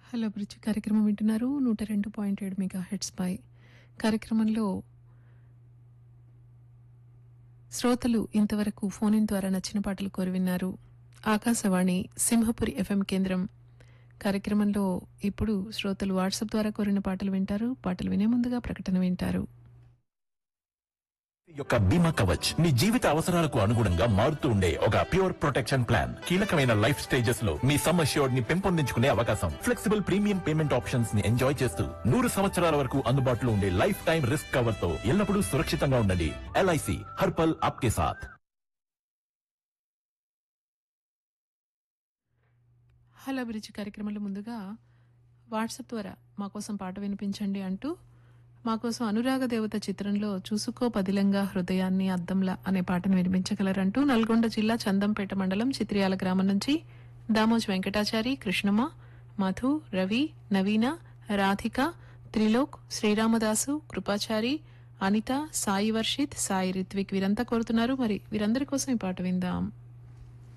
Hello bridge కార్యక్రమం వింటున్నారు 102.7 mega heads పై కార్యక్రమంలో శ్రోతలు ఇంతవరకు ఫోన్ ఇన్ ద్వారా నచ్చిన పాటలు కోరి విన్నారు. ఆకాశవాణి సింహపురి ఎఫ్ఎం కేంద్రం కార్యక్రమంలో ఇప్పుడు శ్రోతలు వాట్సాప్ ద్వారా కోరిన పాటలు వింటారు. పాటలు వినే ముందుగా ప్రకటన వింటారు. యొక్క బీమా కవచ్ మీ జీవిత అవసరాలకు అనుగుణంగా మారుతూ ఉండే ఒక ప్యూర్ ప్రొటెక్షన్ ప్లాన్. కీలకమైన లైఫ్ స్టేజెస్ లో మీ సమ్ అష్యూర్డ్ ని పెంపొందించుకునే అవకాశం, ఫ్లెక్సిబుల్ ప్రీమియం పేమెంట్ ఆప్షన్స్ ని ఎంజాయ్ చేస్తూ 100 సంవత్సరాల వరకు అందుబాటులో ఉండే లైఫ్ టైం రిస్క్ కవర్ తో ఎల్లప్పుడూ సురక్షితంగా ఉండండి. LIC హర్పల్ ఆప్కే సాథ్. హలో బ్రిడ్జ్ కార్యక్రమంలో ముందుగా వాట్సాప్ ద్వారా మా కోసం పాట వినిపించండి అంటూ మాకోసం అనురాగ దేవత చిత్రంలో చూసుకో పదిలంగా హృదయాన్ని అద్దంలా అనే పాటను వినిపించగలరంటూ నల్గొండ జిల్లా చందంపేట మండలం చిత్రియాల గ్రామం నుంచి దామోజ్ వెంకటాచారి, కృష్ణమ్మ, మధు, రవి, నవీన, రాధిక, త్రిలోక్, శ్రీరామదాసు, కృపాచారి, అనిత, సాయి వర్షిత్, సాయి రిత్విక్ వీరంతా కోరుతున్నారు. మరి వీరందరి కోసం ఈ పాట విందాం.